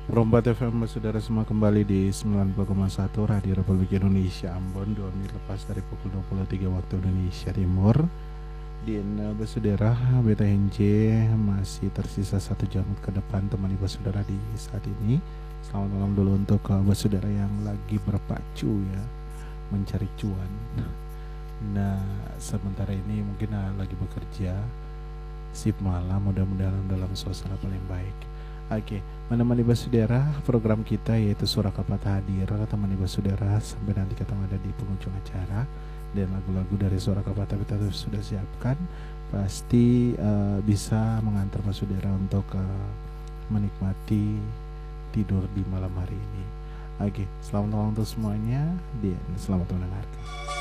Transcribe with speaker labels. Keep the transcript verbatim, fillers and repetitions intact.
Speaker 1: Perombat F M saudara semua kembali di sembilan puluh koma satu Radio Republik Indonesia Ambon. Dua menit lepas dari pukul dua puluh tiga waktu Indonesia Timur. Di Ibu Saudara, Beta N J masih tersisa satu jam ke depan temani Ibu Saudara di saat ini. Selamat malam dulu untuk Ibu Saudara yang lagi berpacu ya, mencari cuan. Nah, sementara ini mungkin uh, lagi bekerja, sip malam, mudah-mudahan dalam suasana paling baik. Oke, menemani Ibu Saudara program kita yaitu Suara Kapata hadir, temani Ibu Saudara sampai nanti kita ada di penghujung acara. Dan lagu-lagu dari Suara Kapata kita sudah siapkan, pasti uh, bisa mengantar Ibu Saudara untuk uh, menikmati tidur di malam hari ini. Oke, selamat malam untuk semuanya dan selamat mendengarkan.